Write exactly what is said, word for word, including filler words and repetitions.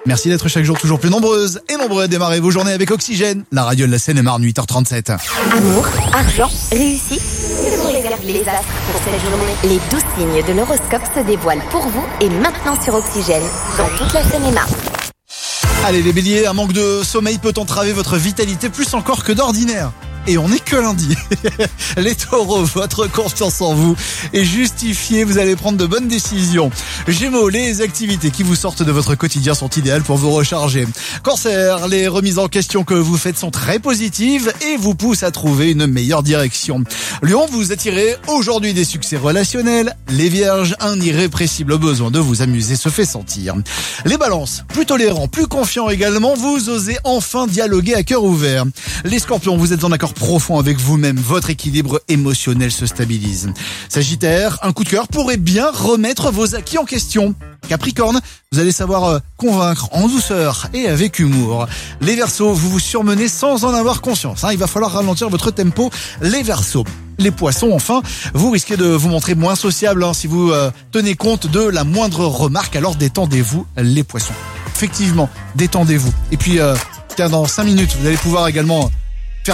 Merci d'être chaque jour toujours plus nombreuses et nombreux à démarrer vos journées avec Oxygène, la radio de la Seine-et-Marne, huit heures trente-sept. Amour, argent, réussite. Que vous réservent les astres pour cette journée? Les douze signes de l'horoscope se dévoilent pour vous et maintenant sur Oxygène, dans toute la Seine-et-Marne. Allez les béliers, un manque de sommeil peut entraver votre vitalité plus encore que d'ordinaire. Et on n'est que lundi. Les taureaux, votre confiance en vous est justifiée, vous allez prendre de bonnes décisions. Gémeaux, les activités qui vous sortent de votre quotidien sont idéales pour vous recharger. Cancer, les remises en question que vous faites sont très positives et vous poussent à trouver une meilleure direction. Lion, vous attirez aujourd'hui des succès relationnels. Les vierges, un irrépressible besoin de vous amuser se fait sentir. Les balances, plus tolérants, plus confiants également, vous osez enfin dialoguer à cœur ouvert. Les scorpions, vous êtes en accord profond avec vous-même, votre équilibre émotionnel se stabilise. Sagittaire, un coup de cœur pourrait bien remettre vos acquis en question. Capricorne, vous allez savoir convaincre en douceur et avec humour. Les Verseaux, vous vous surmenez sans en avoir conscience, hein, il va falloir ralentir votre tempo. Les Verseaux. Les Poissons, enfin, vous risquez de vous montrer moins sociable hein, si vous euh, tenez compte de la moindre remarque, alors détendez-vous les Poissons. Effectivement, détendez-vous. Et puis, euh, tiens, dans cinq minutes, vous allez pouvoir également